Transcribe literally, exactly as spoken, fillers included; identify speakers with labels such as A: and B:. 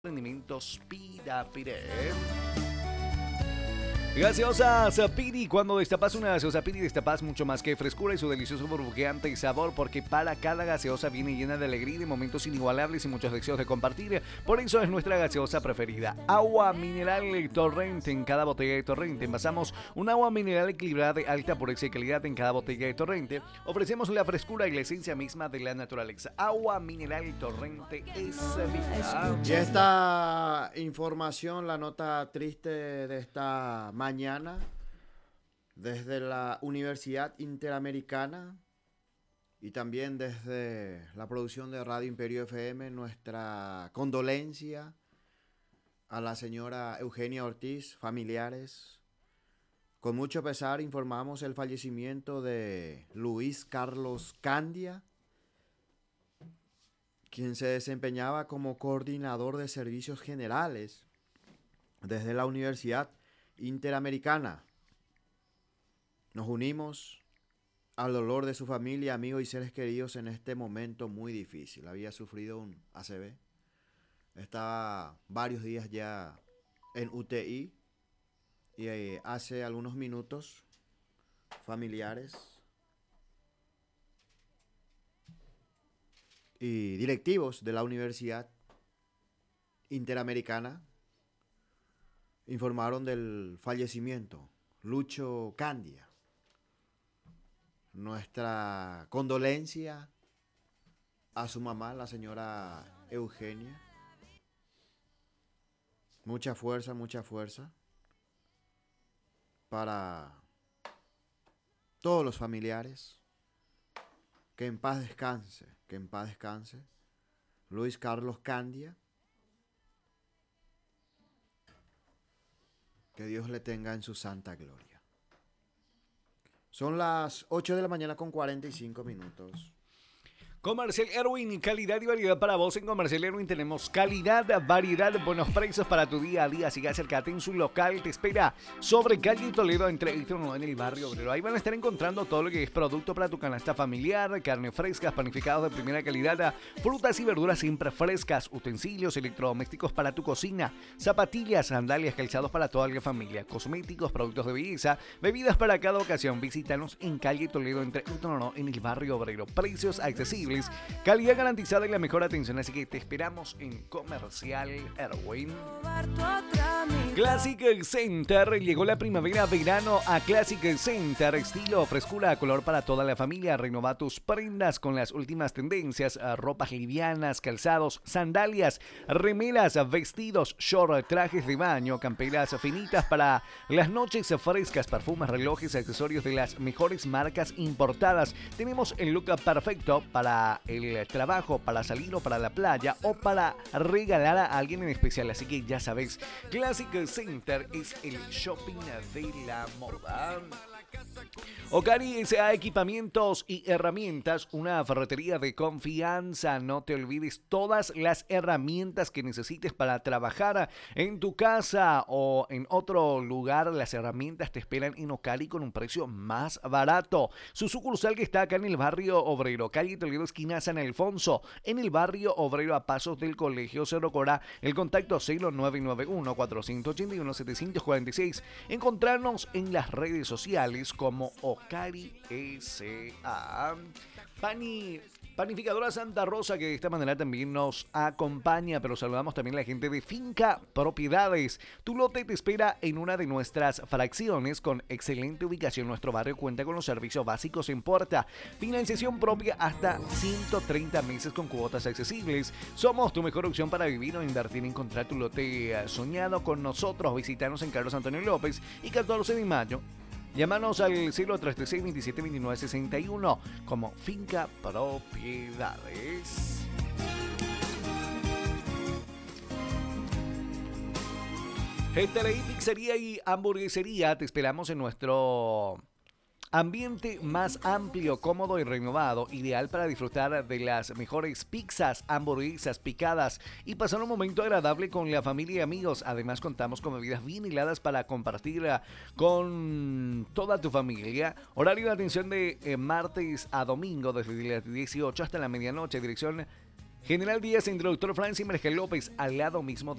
A: Rendimientos Pirapire. Gaseosa Piri, cuando destapas una gaseosa Piri, destapas mucho más que frescura y su delicioso burbujeante sabor, porque para cada gaseosa viene llena de alegría y de momentos inigualables y muchos deseos de compartir. Por eso es nuestra gaseosa preferida. Agua mineral Torrente en cada botella de Torrente. Envasamos un agua mineral equilibrada de alta pureza y calidad en cada botella de Torrente. Ofrecemos la frescura y la esencia misma de la naturaleza. Agua mineral Torrente es vida.
B: Y esta información, la nota triste de esta mañana, desde la Universidad Interamericana y también desde la producción de Radio Imperio F M, nuestra condolencia a la señora Eugenia Ortiz, familiares. Con mucho pesar informamos el fallecimiento de Luis Carlos Candia, quien se desempeñaba como coordinador de servicios generales desde la Universidad Interamericana. Nos unimos al dolor de su familia, amigos y seres queridos en este momento muy difícil. Había sufrido un A C V, estaba varios días ya en U T I y eh, hace algunos minutos familiares y directivos de la Universidad Interamericana informaron del fallecimiento. Lucho Candia. Nuestra condolencia a su mamá, la señora Eugenia. Mucha fuerza, mucha fuerza para todos los familiares. Que en paz descanse, que en paz descanse Luis Carlos Candia. Que Dios le tenga en su santa gloria. Son las ocho de la mañana con cuarenta y cinco minutos.
A: Comercial Erwin, calidad y variedad para vos. En Comercial Erwin tenemos calidad, variedad, buenos precios para tu día a día. Así que acércate en su local, te espera sobre calle Toledo, entre en el barrio obrero. Ahí van a estar encontrando todo lo que es producto para tu canasta familiar, carne frescas, panificados de primera calidad, frutas y verduras siempre frescas, utensilios electrodomésticos para tu cocina, zapatillas, sandalias, calzados para toda la familia, cosméticos, productos de belleza, bebidas para cada ocasión. Visítanos en calle Toledo, entre en el barrio obrero. Precios accesibles, calidad garantizada y la mejor atención, así que te esperamos en Comercial Erwin. Classic Center, llegó la primavera, verano a Classic Center, estilo, frescura, color para toda la familia. Renova tus prendas con las últimas tendencias, ropas livianas, calzados, sandalias, remeras, vestidos, short, trajes de baño, camperas finitas para las noches frescas, perfumes, relojes, accesorios de las mejores marcas importadas. Tenemos el look perfecto para el trabajo, para salir o para la playa o para regalar a alguien en especial. Así que ya sabes, Classic Center es el shopping de la moda. Ocari S A Equipamientos y Herramientas, una ferretería de confianza. No te olvides, todas las herramientas que necesites para trabajar en tu casa o en otro lugar, las herramientas te esperan en Ocari con un precio más barato. Su sucursal que está acá en el barrio obrero, calle Toledo, esquina San Alfonso, en el barrio obrero a pasos del Colegio Cerro Corá. El contacto cero nueve nueve uno, cuatro ocho uno, siete cuatro seis. Encontrarnos en las redes sociales como Ocari S A. Pani, Panificadora Santa Rosa, que de esta manera también nos acompaña, pero saludamos también a la gente de Finca Propiedades. Tu lote te espera en una de nuestras fracciones con excelente ubicación. Nuestro barrio cuenta con los servicios básicos en puerta, financiación propia hasta ciento treinta meses con cuotas accesibles. Somos tu mejor opción para vivir o invertir. Encontrar tu lote soñado con nosotros. Visítanos en Carlos Antonio López y catorce de mayo. Llámanos al cero tres tres seis, veintisiete veintinueve sesenta y uno como Finca Propiedades. Genteley Pizzería y Hamburguesería, te esperamos en nuestro ambiente más amplio, cómodo y renovado, ideal para disfrutar de las mejores pizzas, hamburguesas, picadas y pasar un momento agradable con la familia y amigos. Además, contamos con bebidas bien heladas para compartir con toda tu familia. Horario de atención de eh, martes a domingo desde las dieciocho hasta la medianoche. Dirección General Díaz entre doctor Francis Merkel López al lado mismo de